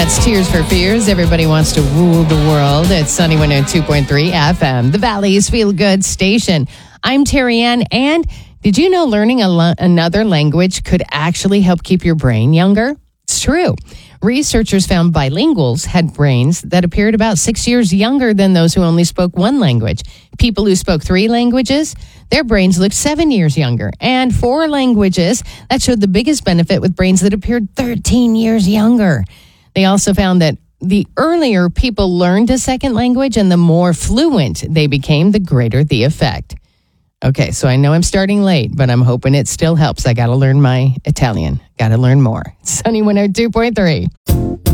It's Tears for Fears. Everybody wants to rule the world. It's Sunny 102.3 FM, the Valley's feel-good station. I'm Terry Ann, and did you know learning another language could actually help keep your brain younger? It's true. Researchers found bilinguals had brains that appeared about 6 years younger than those who only spoke one language. People who spoke 3 languages, their brains looked 7 years younger. And 4 languages, that showed the biggest benefit with brains that appeared 13 years younger. They also found that the earlier people learned a second language and the more fluent they became, the greater the effect. Okay, so I know I'm starting late, but I'm hoping it still helps. I got to learn my Italian. Got to learn more. Sunny 102.3.